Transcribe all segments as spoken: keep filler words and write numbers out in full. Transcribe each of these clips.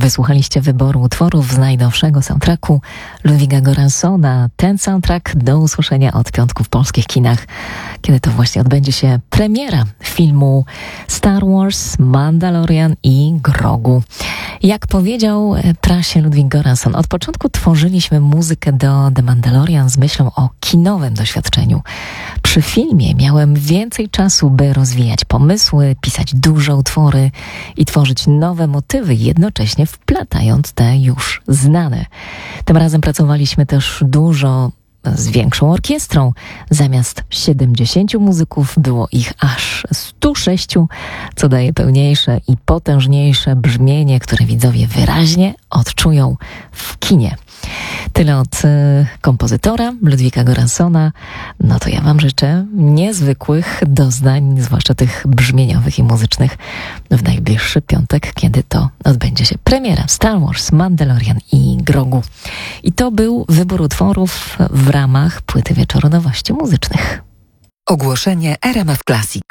Wysłuchaliście wyboru utworów z najnowszego soundtracku Ludwiga Göranssona. Ten soundtrack do usłyszenia od piątku w polskich kinach, kiedy to właśnie odbędzie się premiera filmu Star Wars, Mandalorian i Grogu. Jak powiedział prasie Ludwig Göransson, od początku tworzyliśmy muzykę do The Mandalorian z myślą o kinowym doświadczeniu. Przy filmie miałem więcej czasu, by rozwijać pomysły, pisać duże utwory i tworzyć nowe motywy, jednocześnie wplatając te już znane. Tym razem pracowaliśmy też dużo z większą orkiestrą. Zamiast siedemdziesięciu muzyków było ich aż stu sześciu, co daje pełniejsze i potężniejsze brzmienie, które widzowie wyraźnie odczują w kinie. Tyle od y, kompozytora Ludwiga Göranssona. No to ja wam życzę niezwykłych doznań, zwłaszcza tych brzmieniowych i muzycznych, w najbliższy piątek, kiedy to odbędzie się premiera Star Wars, Mandalorian i Grogu. I to był wybór utworów w ramach płyty Wieczoru Nowości Muzycznych. Ogłoszenie R M F Classic.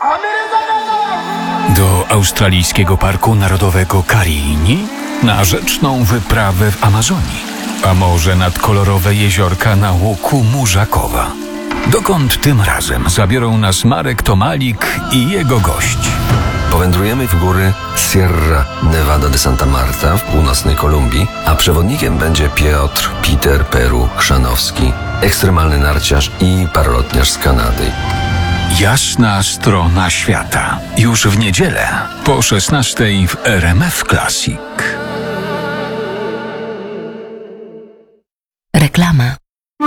Do australijskiego parku narodowego Karini? Na rzeczną wyprawę w Amazonii? A może nad kolorowe jeziorka na łuku Murzakowa? Dokąd tym razem zabiorą nas Marek Tomalik i jego gość? Powędrujemy w góry Sierra Nevada de Santa Marta w północnej Kolumbii, a przewodnikiem będzie Piotr Peter Peru Chrzanowski, ekstremalny narciarz i paralotniarz z Kanady. Jasna strona świata. Już w niedzielę po szesnastej w R M F Classic. Reklama.